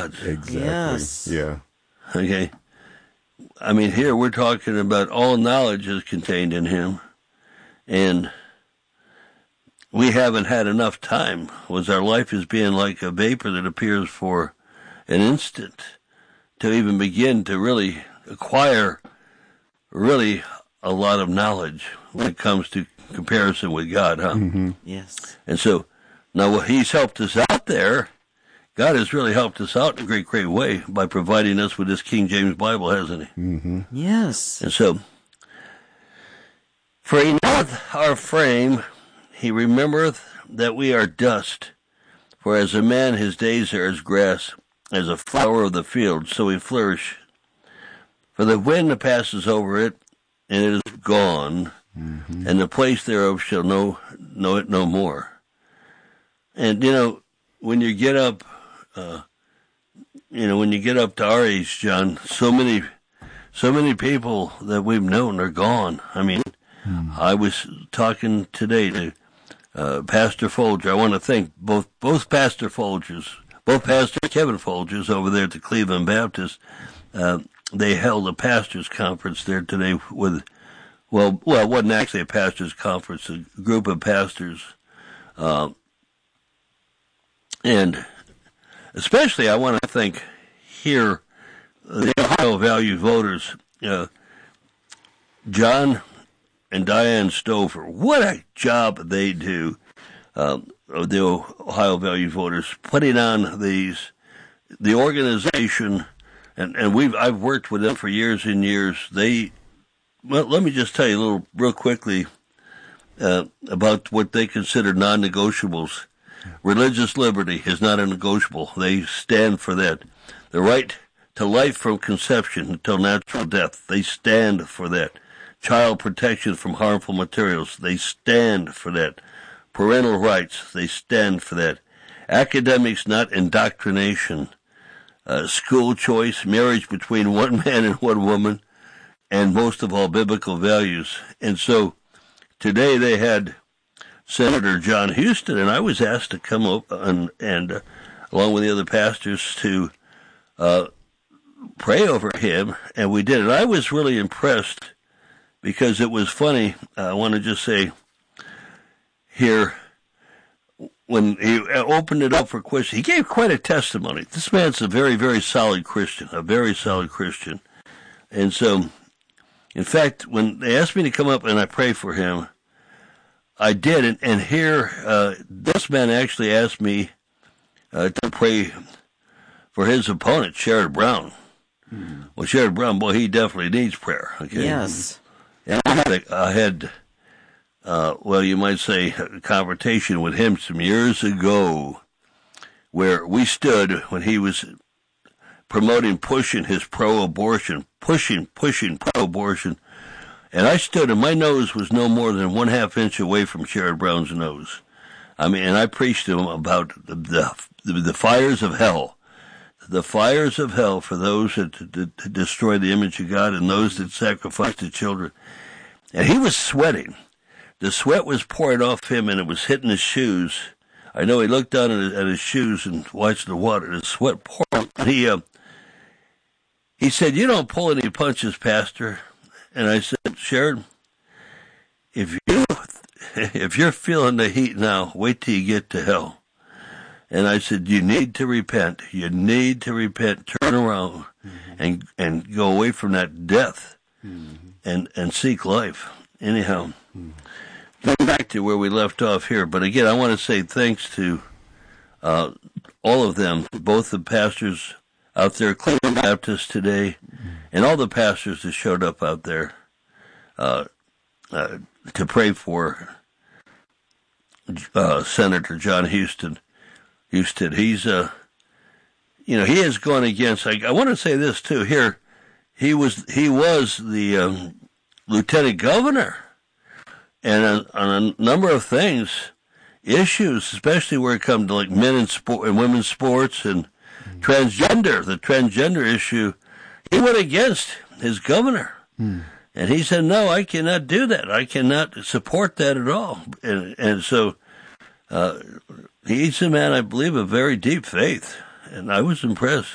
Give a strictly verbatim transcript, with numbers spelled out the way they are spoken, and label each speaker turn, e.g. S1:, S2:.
S1: God.
S2: Exactly.
S3: Yes.
S2: Yeah.
S1: Okay. I mean, here we're talking about all knowledge is contained in him, and we haven't had enough time, was our life is being like a vapor that appears for an instant, to even begin to really acquire really a lot of knowledge when it comes to comparison with God, huh?
S2: Mm-hmm.
S3: Yes.
S1: And so, now what he's helped us out there, God has really helped us out in a great, great way by providing us with this King James Bible, hasn't he?
S2: Mm-hmm.
S3: Yes.
S1: And so, for he knoweth our frame, he remembereth that we are dust. For as a man his days are as grass, as a flower of the field, so he flourish. For the wind passes over it, and it is gone, mm-hmm. and the place thereof shall know, know it no more. And, you know, when you get up, uh, you know, when you get up to our age, John, so many, so many people that we've known are gone. I mean, mm. I was talking today to uh, Pastor Folger. I want to thank both both Pastor Folgers, both Pastor Kevin Folgers over there at the Cleveland Baptist. Uh, they held a pastors' conference there today with, well, well, it wasn't actually a pastors' conference, a group of pastors. Uh, And especially, I want to thank here the Ohio Value voters, uh, John and Diane Stover. What a job they do, uh, of the Ohio Value voters, putting on these the organization, and and we've I've worked with them for years and years. They, well, let me just tell you a little real quickly uh, about what they consider non-negotiables. Religious liberty is not a negotiable. They stand for that. The right to life from conception until natural death, they stand for that. Child protection from harmful materials, they stand for that. Parental rights, they stand for that. Academics, not indoctrination. Uh, school choice, marriage between one man and one woman, and most of all, biblical values. And so today they had Senator John Houston, and I was asked to come up and, and uh, along with the other pastors, to uh, pray over him, and we did. And I was really impressed because it was funny. Uh, I want to just say here, when he opened it up for questions, he gave quite a testimony. This man's a very, very solid Christian, a very solid Christian. And so, in fact, when they asked me to come up and I pray for him, I did, and, and here, uh, this man actually asked me uh, to pray for his opponent, Sherrod Brown. Hmm. Well, Sherrod Brown, boy, he definitely needs prayer. Okay?
S3: Yes.
S1: And I had, a, I had uh, well, you might say, a confrontation with him some years ago, where we stood when he was promoting, pushing his pro-abortion, pushing, pushing pro-abortion. And I stood, and my nose was no more than one half inch away from Sherrod Brown's nose. I mean, and I preached to him about the the, the fires of hell, the fires of hell for those that, that, that destroy the image of God and those that sacrifice the children. And he was sweating. The sweat was pouring off him, and it was hitting his shoes. I know he looked down at his, at his shoes and watched the water. The sweat poured. And he uh, he said, "You don't pull any punches, Pastor." And I said, "Sherrod, if you if you're feeling the heat now, wait till you get to hell." And I said, "You need to repent. You need to repent. Turn around mm-hmm. and and go away from that death mm-hmm. and and seek life." Anyhow, mm-hmm. Going back to where we left off here, but again, I want to say thanks to uh, all of them, both the pastors out there, Cleveland Baptist today, and all the pastors that showed up out there uh, uh, to pray for uh, Senator John Houston. Houston, he's uh, you know, he has gone against. I, I want to say this too. Here, he was he was the um, lieutenant governor, and on, on a number of things, issues, especially where it comes to like men and sport and women's sports and mm. transgender, the transgender issue, he went against his governor. Mm. And he said, "No, I cannot do that. I cannot support that at all." And, and so uh, he's a man, I believe, of very deep faith. And I was impressed.